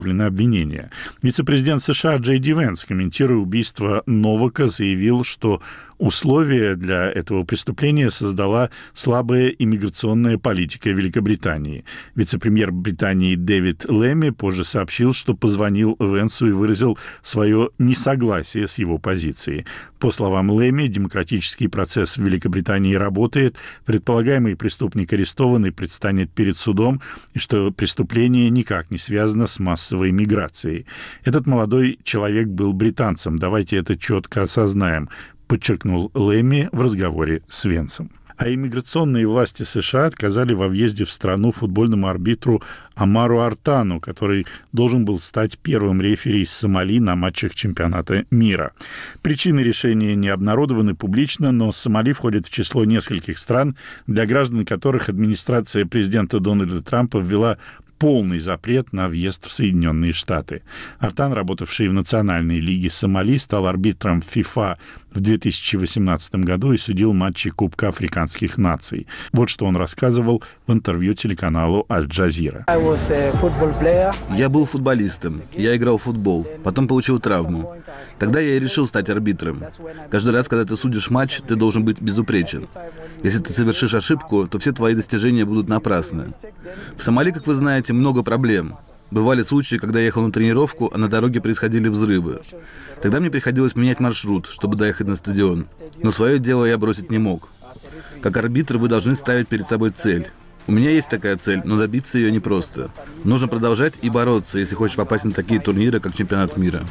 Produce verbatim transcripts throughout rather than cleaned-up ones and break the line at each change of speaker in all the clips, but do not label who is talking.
обвинения. Вице-президент США Джей Ди Венс, комментируя убийство Новака, заявил, что условия для этого преступления создала слабая иммиграционная политика Великобритании. Вице-премьер Британии Дэвид Лэмми позже сообщил, что позвонил Венсу и выразил свое несогласие с его позицией. По словам Лэмми, демократический процесс в Великобритании работает, предполагаемый преступник арестован и предстанет перед судом, и что преступление никак не связано с массовой миграцией. Этот молодой человек был британцем, давайте это четко осознаем, подчеркнул Лэмми в разговоре с Венсом. А иммиграционные власти США отказали во въезде в страну футбольному арбитру Омару Артану, который должен был стать первым рефери из Сомали на матчах чемпионата мира. Причины решения не обнародованы публично, но Сомали входит в число нескольких стран, для граждан которых администрация президента Дональда Трампа ввела полный запрет на въезд в Соединенные Штаты. Артан, работавший в Национальной лиге Сомали, стал арбитром ФИФА в две тысячи восемнадцатом году и судил матчи Кубка африканских наций. Вот что он рассказывал в интервью телеканалу Аль-Джазира.
Я был футболистом, я играл в футбол, потом получил травму. Тогда я и решил стать арбитром. Каждый раз, когда ты судишь матч, ты должен быть безупречен. Если ты совершишь ошибку, то все твои достижения будут напрасны. В Сомали, как вы знаете, много проблем. Бывали случаи, когда я ехал на тренировку, а на дороге происходили взрывы. Тогда мне приходилось менять маршрут, чтобы доехать на стадион. Но свое дело я бросить не мог. Как арбитр вы должны ставить перед собой цель. У меня есть такая цель, но добиться ее непросто. Нужно продолжать и бороться, если хочешь попасть на такие турниры, как чемпионат мира.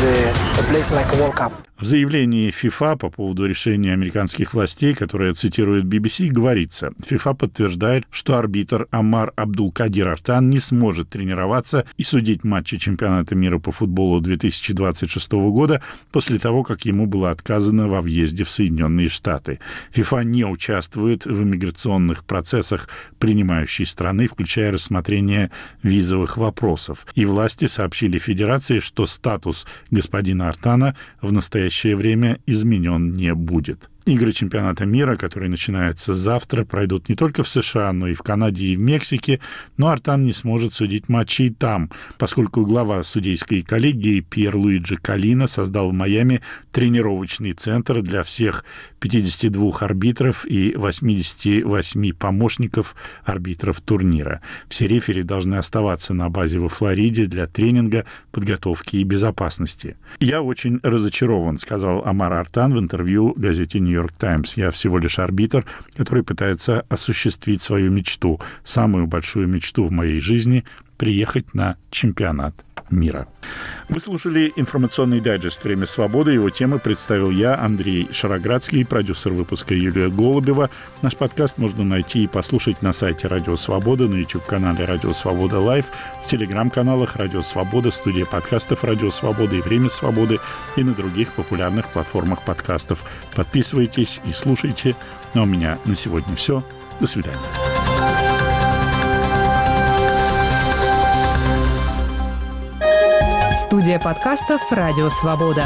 В заявлении ФИФА по поводу решения американских властей, которое цитирует би би си, говорится, ФИФА подтверждает, что арбитр Омар Абдулкадир Артан не сможет тренироваться и судить матчи чемпионата мира по футболу две тысячи двадцать шестого года после того, как ему было отказано во въезде в Соединенные Штаты. ФИФА не участвует в иммиграционных процессах принимающей страны, включая рассмотрение визовых вопросов. И власти сообщили Федерации, что статус господина Артана в настоящее время изменен не будет. Игры чемпионата мира, которые начинаются завтра, пройдут не только в США, но и в Канаде и в Мексике, но Артан не сможет судить матчи и там, поскольку глава судейской коллегии Пьер Луиджи Калина создал в Майами тренировочный центр для всех пятидесяти двух арбитров и восьмидесяти восьми помощников арбитров турнира. Все рефери должны оставаться на базе во Флориде для тренинга, подготовки и безопасности. «Я очень разочарован», — сказал Омар Артан в интервью газете «Нью-Йорк Таймс». «Я всего лишь арбитр, который пытается осуществить свою мечту, самую большую мечту в моей жизни — приехать на чемпионат мира». Вы слушали информационный дайджест «Время свободы». Его темы представил я, Андрей Шароградский, продюсер выпуска Юлия Голубева. Наш подкаст можно найти и послушать на сайте Радио Свобода, на YouTube-канале Радио Свобода Лайв, в телеграм-каналах Радио Свобода, студия подкастов Радио Свобода и Время Свободы и на других популярных платформах подкастов. Подписывайтесь и слушайте. А у меня на сегодня все. До свидания.
Студия подкастов «Радио Свобода».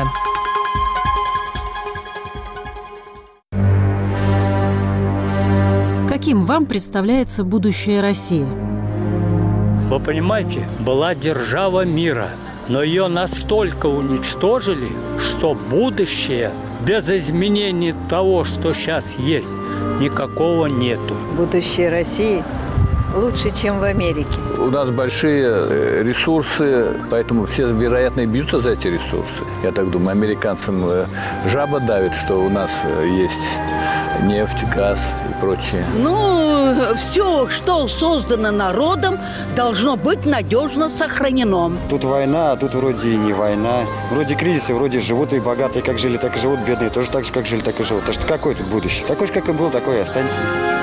Каким вам представляется будущее России?
Вы понимаете, была держава мира, но ее настолько уничтожили, что будущее без изменений того, что сейчас есть, никакого нету.
Будущее России лучше, чем в Америке.
У нас большие ресурсы, поэтому все, вероятно, и бьются за эти ресурсы. Я так думаю, американцам жаба давит, что у нас есть нефть, газ и прочее.
Ну, все, что создано народом, должно быть надежно сохранено.
Тут война, а тут вроде и не война. Вроде кризисы, вроде живут и богатые, как жили, так и живут, бедные тоже так же, как жили, так и живут. Так что какое тут будущее? Такое же, как и был, такое и останется.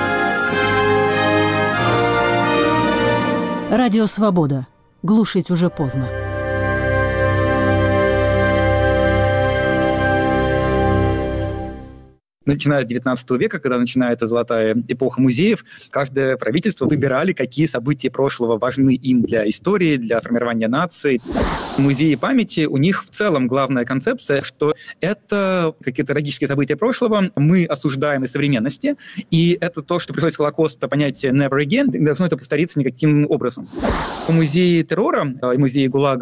Радио Свобода. Глушить уже поздно.
Начиная с девятнадцатого века, когда начинается золотая эпоха музеев, каждое правительство выбирали, какие события прошлого важны им для истории, для формирования нации. Музеи памяти, у них в целом главная концепция, что это какие-то трагические события прошлого, мы осуждаем из современности, и это то, что происходит с Холокоста, понятие never again, не должно это повториться никаким образом. В музее террора и музее ГУЛАГа